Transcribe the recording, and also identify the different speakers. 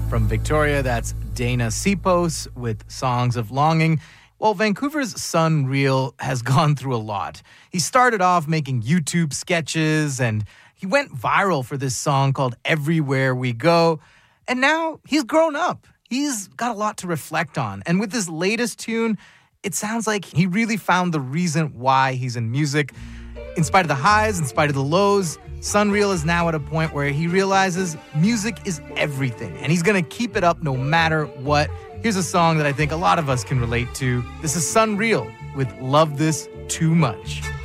Speaker 1: From Victoria, that's Dana Sipos with Songs of Longing. Well, Vancouver's Sunreal has gone through a lot. He started off making YouTube sketches, and he went viral for this song called Everywhere We Go. And now he's grown up. He's got a lot to reflect on. And with this latest tune, it sounds like he really found the reason why he's in music. In spite of the highs, in spite of the lows, Sunreal is now at a point where he realizes music is everything, and he's going to keep it up no matter what. Here's a song that I think a lot of us can relate to. This is Sunreal with Love This Too Much.